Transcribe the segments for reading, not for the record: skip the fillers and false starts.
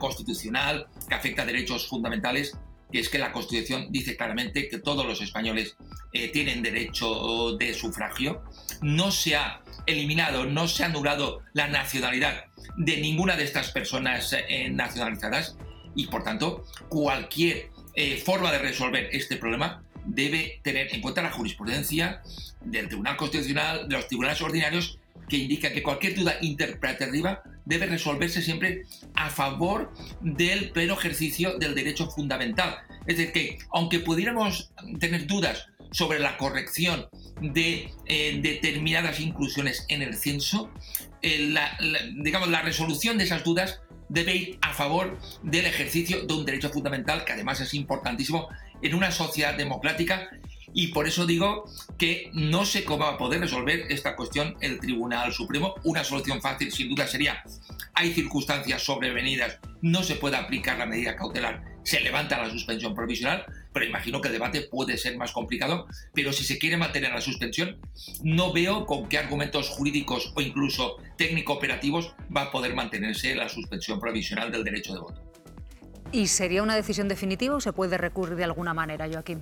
constitucional, que afecta a derechos fundamentales, que es que la Constitución dice claramente que todos los españoles tienen derecho de sufragio. No se ha eliminado, no se ha anulado la nacionalidad de ninguna de estas personas nacionalizadas y, por tanto, cualquier forma de resolver este problema debe tener en cuenta la jurisprudencia del Tribunal Constitucional, de los tribunales ordinarios, que indica que cualquier duda interpretativa debe resolverse siempre a favor del pleno ejercicio del derecho fundamental. Es decir, que aunque pudiéramos tener dudas sobre la corrección de determinadas inclusiones en el censo, la resolución de esas dudas debe ir a favor del ejercicio de un derecho fundamental que además es importantísimo en una sociedad democrática, y por eso digo que no sé cómo va a poder resolver esta cuestión el Tribunal Supremo. Una solución fácil sin duda sería: hay circunstancias sobrevenidas, no se puede aplicar la medida cautelar, se levanta la suspensión provisional, pero imagino que el debate puede ser más complicado. Pero si se quiere mantener la suspensión, no veo con qué argumentos jurídicos o incluso técnico-operativos va a poder mantenerse la suspensión provisional del derecho de voto. ¿Y sería una decisión definitiva o se puede recurrir de alguna manera, Joaquín?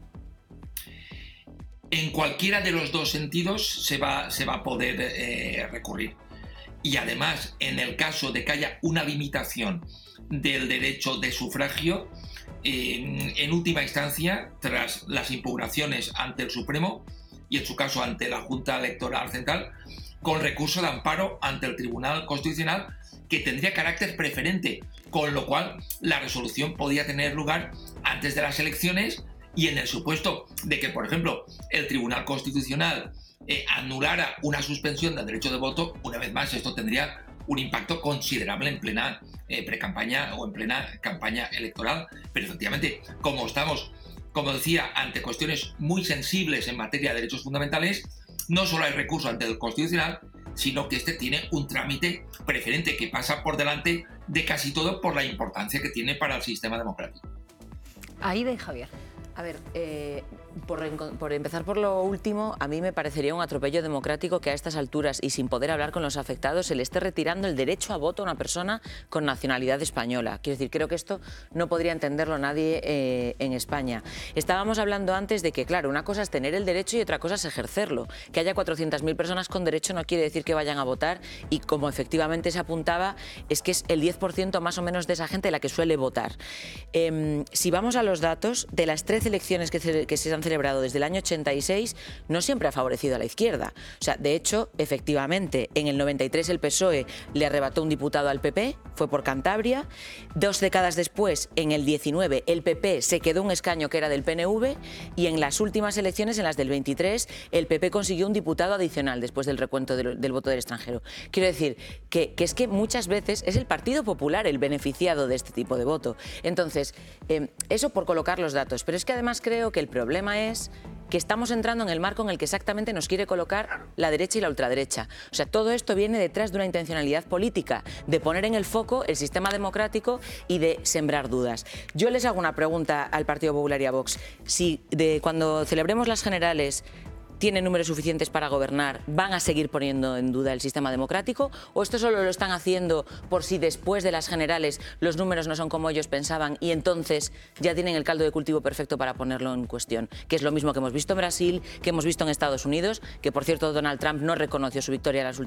En cualquiera de los dos sentidos se va a poder recurrir. Y además, en el caso de que haya una limitación del derecho de sufragio, en última instancia, tras las impugnaciones ante el Supremo y en su caso ante la Junta Electoral Central, con recurso de amparo ante el Tribunal Constitucional, que tendría carácter preferente, con lo cual la resolución podía tener lugar antes de las elecciones, y en el supuesto de que, por ejemplo, el Tribunal Constitucional anulara una suspensión del derecho de voto, una vez más esto tendría un impacto considerable en plena precampaña o en plena campaña electoral. Pero efectivamente, como estamos, como decía, ante cuestiones muy sensibles en materia de derechos fundamentales, no solo hay recurso ante el Constitucional, sino que este tiene un trámite preferente que pasa por delante de casi todo por la importancia que tiene para el sistema democrático. Aída y Javier. A ver, por empezar por lo último, a mí me parecería un atropello democrático que a estas alturas y sin poder hablar con los afectados se le esté retirando el derecho a voto a una persona con nacionalidad española. Quiero decir, creo que esto no podría entenderlo nadie en España. Estábamos hablando antes de que, claro, una cosa es tener el derecho y otra cosa es ejercerlo. Que haya 400.000 personas con derecho no quiere decir que vayan a votar, y como efectivamente se apuntaba, es que es el 10% más o menos de esa gente la que suele votar. Si vamos a los datos, de las 13 elecciones que se han celebrado desde el año 86, no siempre ha favorecido a la izquierda. O sea, de hecho, efectivamente, en el 93 el PSOE le arrebató un diputado al PP, fue por Cantabria. 2 décadas después, en el 19, el PP se quedó un escaño que era del PNV, y en las últimas elecciones, en las del 23, el PP consiguió un diputado adicional después del recuento del voto del extranjero. Quiero decir que es que muchas veces es el Partido Popular el beneficiado de este tipo de voto. Entonces, eso por colocar los datos. Pero es que además creo que el problema es que estamos entrando en el marco en el que exactamente nos quiere colocar la derecha y la ultraderecha. O sea, todo esto viene detrás de una intencionalidad política, de poner en el foco el sistema democrático y de sembrar dudas. Yo les hago una pregunta al Partido Popular y a Vox. Si cuando celebremos las generales tienen números suficientes para gobernar, ¿van a seguir poniendo en duda el sistema democrático? ¿O esto solo lo están haciendo por si después de las generales los números no son como ellos pensaban y entonces ya tienen el caldo de cultivo perfecto para ponerlo en cuestión? Que es lo mismo que hemos visto en Brasil, que hemos visto en Estados Unidos, que por cierto Donald Trump no reconoció su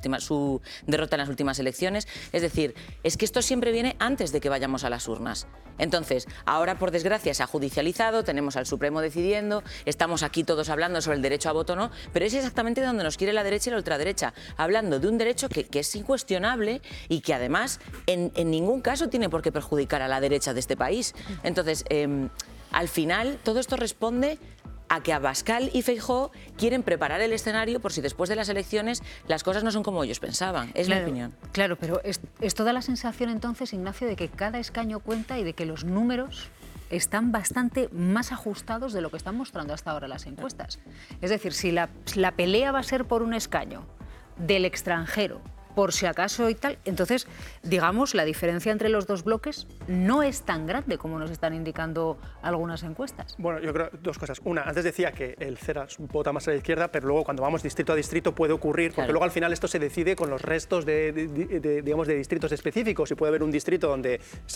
derrota en las últimas elecciones. Es decir, es que esto siempre viene antes de que vayamos a las urnas. Entonces, ahora por desgracia se ha judicializado, tenemos al Supremo decidiendo, estamos aquí todos hablando sobre el derecho a voto, ¿no? Pero es exactamente donde nos quiere la derecha y la ultraderecha, hablando de un derecho que es incuestionable y que además en ningún caso tiene por qué perjudicar a la derecha de este país. Entonces, al final, todo esto responde a que Abascal y Feijóo quieren preparar el escenario por si después de las elecciones las cosas no son como ellos pensaban. Es mi opinión. Claro, pero esto da la sensación entonces, Ignacio, de que cada escaño cuenta y de que los números están bastante más ajustados de lo que están mostrando hasta ahora las encuestas. Es decir, si la pelea va a ser por un escaño del extranjero, por si acaso y tal, entonces, digamos, la diferencia entre los dos bloques no es tan grande como nos están indicando algunas encuestas. Bueno, yo creo dos cosas. Una, antes decía que el CERA vota más a la izquierda, pero luego cuando vamos distrito a distrito puede ocurrir, porque luego al final esto se decide con los restos digamos, de distritos específicos, y puede haber un distrito donde